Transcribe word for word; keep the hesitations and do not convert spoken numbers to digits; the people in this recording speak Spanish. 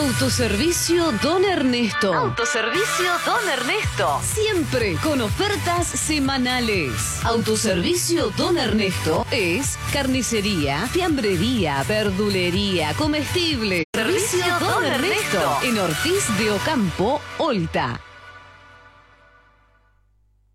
Autoservicio Don Ernesto. Autoservicio Don Ernesto. Siempre con ofertas semanales. Autoservicio Don Ernesto es carnicería, fiambrería, verdulería, comestible. Servicio Don Ernesto. En Ortiz de Ocampo, Olta.